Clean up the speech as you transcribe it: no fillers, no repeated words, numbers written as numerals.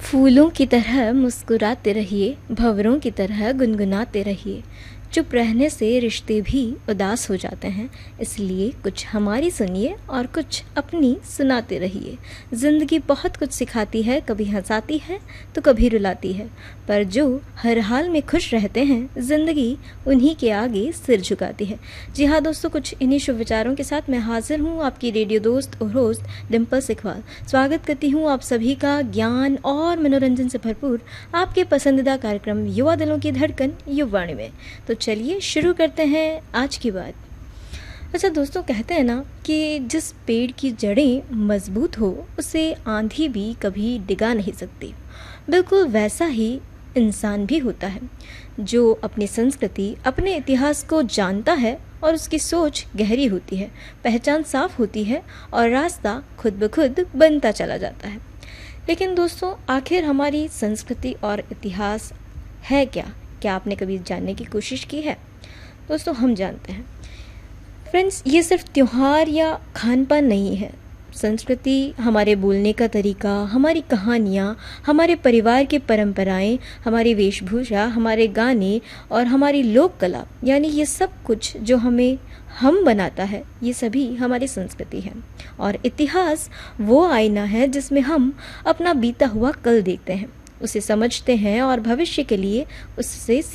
फूलों की तरह मुस्कुराते रहिए, भंवरों की तरह गुनगुनाते रहिए। चुप रहने से रिश्ते भी उदास हो जाते हैं, इसलिए कुछ हमारी सुनिए और कुछ अपनी सुनाते रहिए। ज़िंदगी बहुत कुछ सिखाती है, कभी हंसाती है तो कभी रुलाती है, पर जो हर हाल में खुश रहते हैं ज़िंदगी उन्हीं के आगे सिर झुकाती है। जी हाँ दोस्तों, कुछ इन्हीं शुभ विचारों के साथ मैं हाजिर हूँ, आपकी रेडियो दोस्त और होस्ट डिम्पल सिखवाल। स्वागत करती हूँ आप सभी का ज्ञान और मनोरंजन से भरपूर आपके पसंदीदा कार्यक्रम युवा दिलों की धड़कन युवावाणी में। तो चलिए शुरू करते हैं आज की बात। अच्छा दोस्तों, कहते हैं ना कि जिस पेड़ की जड़ें मजबूत हो उसे आंधी भी कभी डिगा नहीं सकती। बिल्कुल वैसा ही इंसान भी होता है, जो अपनी संस्कृति, अपने इतिहास को जानता है और उसकी सोच गहरी होती है, पहचान साफ होती है और रास्ता खुद ब खुद बनता चला जाता है। लेकिन दोस्तों, आखिर हमारी संस्कृति और इतिहास है क्या? क्या आपने कभी जानने की कोशिश की है? दोस्तों, हम जानते हैं फ्रेंड्स, ये सिर्फ त्योहार या खान पान नहीं है। संस्कृति हमारे बोलने का तरीका, हमारी कहानियाँ, हमारे परिवार की परंपराएं, हमारी वेशभूषा, हमारे गाने और हमारी लोक कला, यानी ये सब कुछ जो हम बनाता है, ये सभी हमारी संस्कृति है। और इतिहास वो आईना है जिसमें हम अपना बीता हुआ कल देखते हैं, उसे समझते हैं और भविष्य के लिए उससे